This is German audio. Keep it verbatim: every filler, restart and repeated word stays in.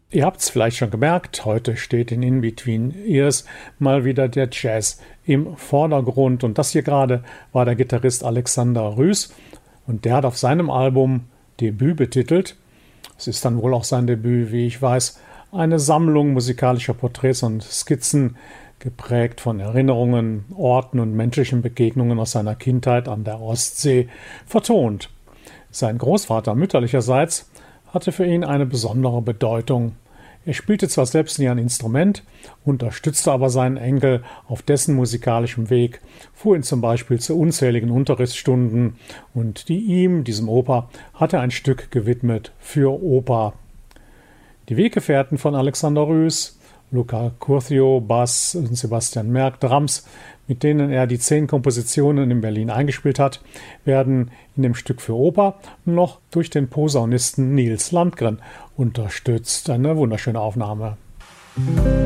Ihr habt es vielleicht schon gemerkt, heute steht in In Between Ears mal wieder der Jazz im Vordergrund. Und das hier gerade war der Gitarrist Alexander Rüß. Und der hat auf seinem Album Debüt betitelt, es ist dann wohl auch sein Debüt, wie ich weiß, eine Sammlung musikalischer Porträts und Skizzen, geprägt von Erinnerungen, Orten und menschlichen Begegnungen aus seiner Kindheit an der Ostsee, vertont. Sein Großvater mütterlicherseits hatte für ihn eine besondere Bedeutung. Er spielte zwar selbst nie ein Instrument, unterstützte aber seinen Enkel auf dessen musikalischem Weg, fuhr ihn zum Beispiel zu unzähligen Unterrichtsstunden und die ihm, diesem Opa, hatte ein Stück gewidmet für Opa. Die Weggefährten von Alexander Rüß, Luca Curcio, Bass und Sebastian Merck, Drums, mit denen er die zehn Kompositionen in Berlin eingespielt hat, werden in dem Stück für Opa noch durch den Posaunisten Nils Landgren unterstützt. Eine wunderschöne Aufnahme.